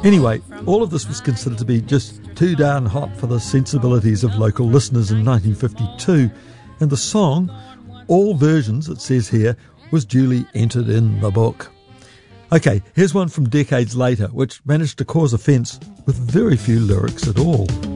Anyway, all of this was considered to be just too darn hot for the sensibilities of local listeners in 1952, and the song, all versions, it says here, was duly entered in the book. Okay, here's one from decades later, which managed to cause offence with very few lyrics at all.